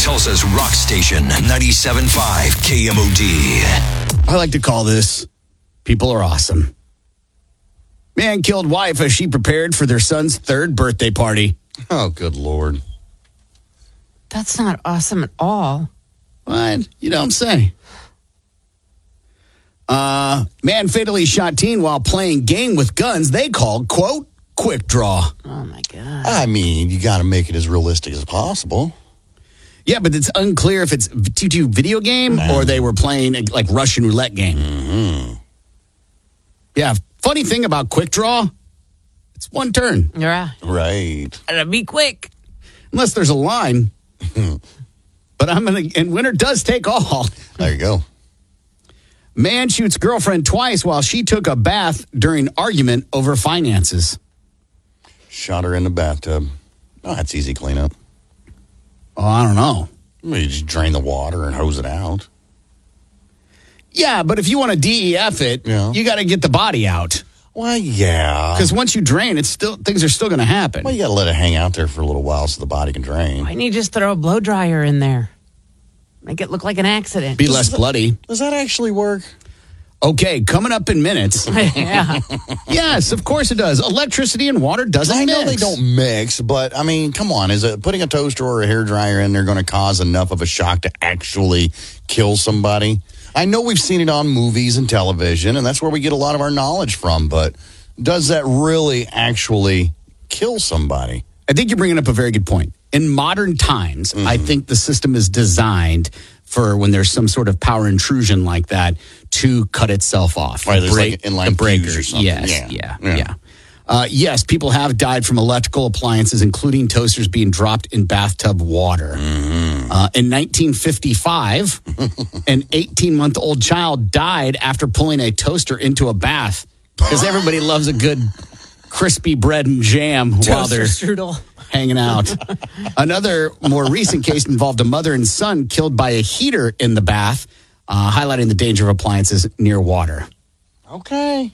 Tulsa's rock station, 97.5 KMOD. I like to call this People Are Awesome. Man killed wife as she prepared for their son's third birthday party. Oh, good Lord. That's not awesome at all. What? You don't say. Man fatally shot teen while playing game with guns they called, quote, quick draw. Oh, my God. I mean, you got to make it as realistic as possible. Yeah, but it's unclear if it's a video game or they were playing like Russian roulette game. Mm-hmm. Yeah, funny thing about quick draw, it's one turn. Yeah. Right. Gotta be quick. Unless there's a line. But and winner does take all. There you go. Man shoots girlfriend twice while she took a bath during argument over finances. Shot her in the bathtub. Oh, that's easy cleanup. Oh, I don't know. You just drain the water and hose it out. Yeah, but if you want to DEF it, you got to get the body out. Well, yeah. Because once you drain, things are still going to happen. Well, you got to let it hang out there for a little while so the body can drain. Why don't you just throw a blow dryer in there? Make it look like an accident. Be less bloody. Does that actually work? Okay, coming up in minutes. Yeah. Yes, of course it does. Electricity and water doesn't mix. I know they don't mix, but, I mean, come on. Is it putting a toaster or a hairdryer in there going to cause enough of a shock to actually kill somebody? I know we've seen it on movies and television, and that's where we get a lot of our knowledge from, but does that really actually kill somebody? I think you're bringing up a very good point. In modern times, I think the system is designed for when there's some sort of power intrusion like that to cut itself off. Right, there's like an inline fuse or something. Yes, yeah. Yes, people have died from electrical appliances, including toasters being dropped in bathtub water. In 1955, an 18-month-old child died after pulling a toaster into a bath because everybody loves a good crispy bread and jam while they're strudel. Hanging out. Another more recent case involved a mother and son killed by a heater in the bath, highlighting the danger of appliances near water. Okay.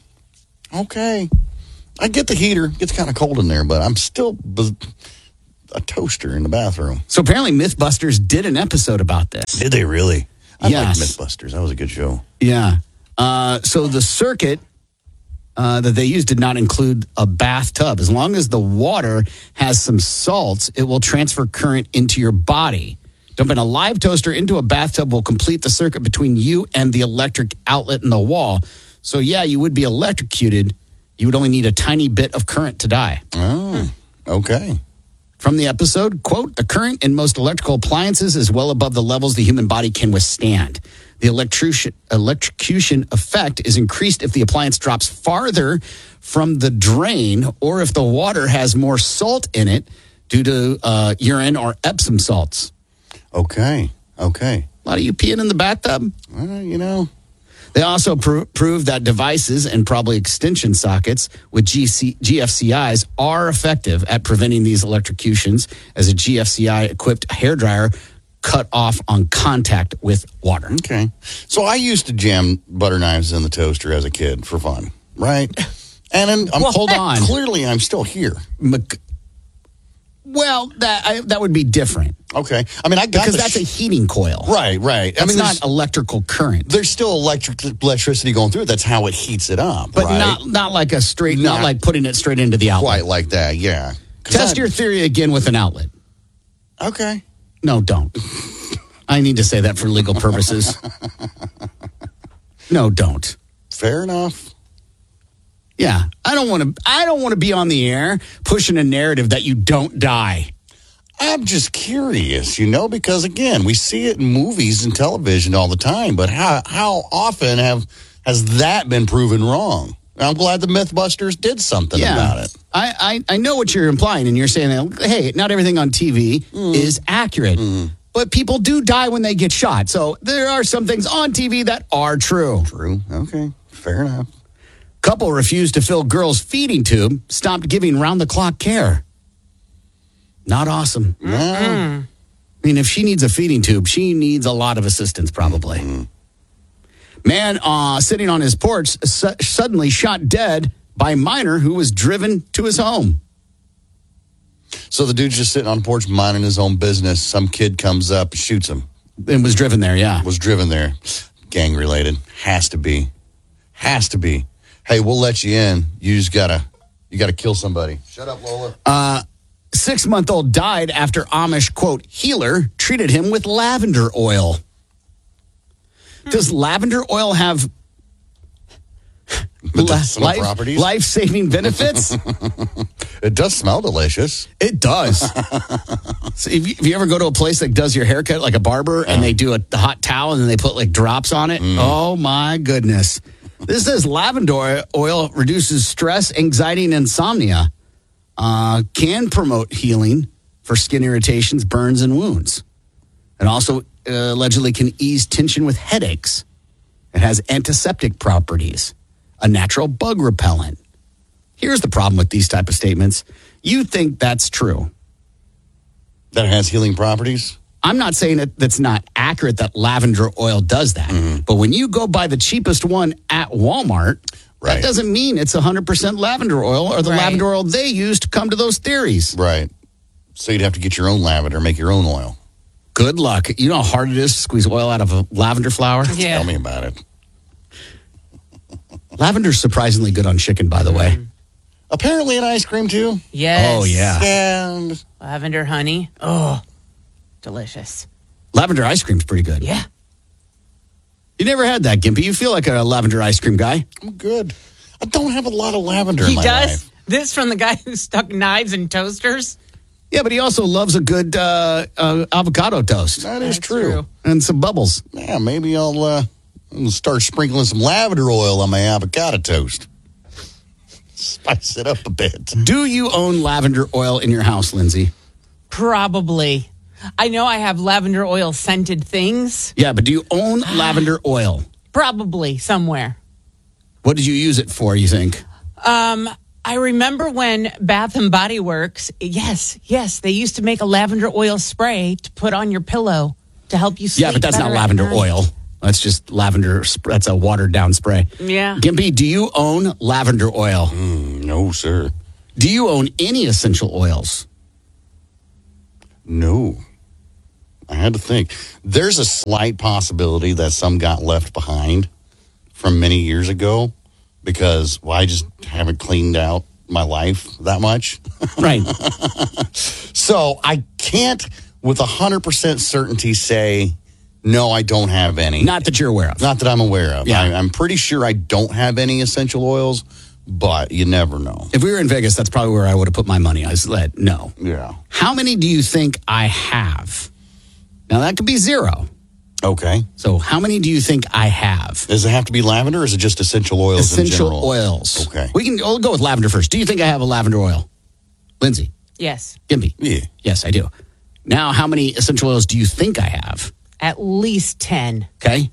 I get the heater. It gets kind of cold in there, but I'm still a toaster in the bathroom. So apparently Mythbusters did an episode about this. Did they really? I Yes. like Mythbusters. That was a good show. Yeah. So the circuit that they used did not include a bathtub. As long as the water has some salts, it will transfer current into your body. Dumping a live toaster into a bathtub will complete the circuit between you and the electric outlet in the wall. So, yeah, you would be electrocuted. You would only need a tiny bit of current to die. Oh, okay. From the episode, quote, the current in most electrical appliances is well above the levels the human body can withstand. The electrocution effect is increased if the appliance drops farther from the drain or if the water has more salt in it due to urine or Epsom salts. Okay. A lot of you peeing in the bathtub? You know. They also proved that devices and probably extension sockets with GFCIs are effective at preventing these electrocutions as a GFCI-equipped hairdryer cut off on contact with water. Okay. So I used to jam butter knives in the toaster as a kid for fun, right? And then Hold on. Clearly, I'm still here. Well, that would be different. Okay. I mean, I got because that's a heating coil. Right. It's not electrical current. There's still electricity going through it. That's how it heats it up. But right? not like not like putting it straight into the outlet. Quite like that, yeah. Test your theory again with an outlet. Okay. No, don't. I need to say that for legal purposes. No, don't. Fair enough. Yeah, I don't want to be on the air pushing a narrative that you don't die. I'm just curious, because again, we see it in movies and television all the time, but how often has that been proven wrong? I'm glad the Mythbusters did something about it. I know what you're implying, and you're saying that, hey, not everything on TV is accurate. But people do die when they get shot. So there are some things on TV that are true. True. Okay. Fair enough. Couple refused to fill girl's feeding tube, stopped giving round-the-clock care. Not awesome. No. I mean, if she needs a feeding tube, she needs a lot of assistance, probably. Man sitting on his porch suddenly shot dead by minor who was driven to his home. So the dude's just sitting on the porch minding his own business. Some kid comes up and shoots him. And was driven there, yeah. Was driven there. Gang related. Has to be. Has to be. Hey, we'll let you in. You just gotta kill somebody. Shut up, Lola. 6-month-old died after Amish, quote, healer treated him with lavender oil. Does lavender oil have medicinal properties? Life-saving benefits? It does smell delicious. It does. So if you ever go to a place that does your haircut, like a barber, and they do a hot towel and then they put like drops on it, oh my goodness. This says lavender oil reduces stress, anxiety, and insomnia. Can promote healing for skin irritations, burns, and wounds. It also allegedly can ease tension with headaches. It has antiseptic properties, a natural bug repellent. Here's the problem with these type of statements. You think that's true. That has healing properties? I'm not saying that's not accurate that lavender oil does that. But when you go buy the cheapest one at Walmart, right, that doesn't mean it's 100% lavender oil or the lavender oil they use to come to those theories. Right. So you'd have to get your own lavender, make your own oil. Good luck. You know how hard it is to squeeze oil out of a lavender flower? Yeah. Tell me about it. Lavender's surprisingly good on chicken, by the way. Apparently in ice cream, too. Yes. Oh, yeah. And Lavender honey. Oh, delicious. Lavender ice cream's pretty good. Yeah. You never had that, Gimpy. You feel like a lavender ice cream guy. I'm good. I don't have a lot of lavender in He my does? life. This from the guy who stuck knives in toasters? Yeah, but he also loves a good avocado toast That is That's true. and some bubbles. Yeah, maybe I'll start sprinkling some lavender oil on my avocado toast. Spice it up a bit. Do you own lavender oil in your house, Lindsay? Probably. I know I have lavender oil scented things. Yeah, but do you own lavender oil? Probably somewhere. What did you use it for, you think? I remember when Bath and Body Works, yes, they used to make a lavender oil spray to put on your pillow to help you sleep. Yeah, but that's not better at lavender night. oil. That's just lavender. That's a watered down spray. Yeah. Gimpy, do you own lavender oil? No, sir. Do you own any essential oils? No. I had to think. There's a slight possibility that some got left behind from many years ago because, I just haven't cleaned out my life that much. Right. So I can't with 100% certainty say, no, I don't have any. Not that you're aware of. Not that I'm aware of. Yeah. I'm pretty sure I don't have any essential oils, but you never know. If we were in Vegas, that's probably where I would have put my money. I said, no. Yeah. How many do you think I have? Now, that could be 0. Okay. So how many do you think I have? Does it have to be lavender or is it just essential oils in Essential general? oils. Okay. We'll go with lavender first. Do you think I have a lavender oil? Lindsay? Yes. Gimpy? Yeah. Yes, I do. Now, how many essential oils do you think I have? At least 10. Okay.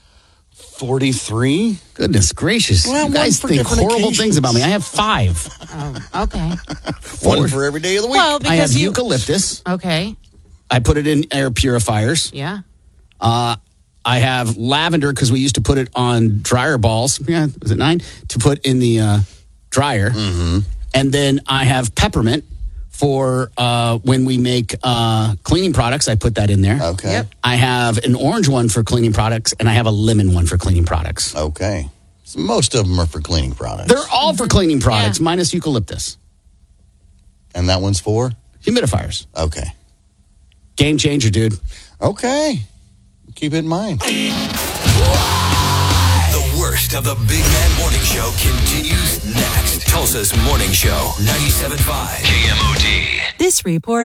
43? Goodness gracious. Well, you guys one for think different horrible occasions. things about me. I have 5. Oh, okay. One for every day of the week. Well, I have because eucalyptus. Okay. I put it in air purifiers. Yeah. I have lavender because we used to put it on dryer balls. Yeah, was it 9? To put in the dryer. Mm-hmm. And then I have peppermint for when we make cleaning products. I put that in there. Okay. Yep. I have an orange one for cleaning products, and I have a lemon one for cleaning products. Okay. So most of them are for cleaning products. They're all for cleaning products, Yeah. minus eucalyptus. And that one's for? Humidifiers. Okay. Game changer, dude. Okay. Keep it in mind. The worst of the Big Man Morning Show continues next. Tulsa's Morning Show, 97.5 KMOD. This report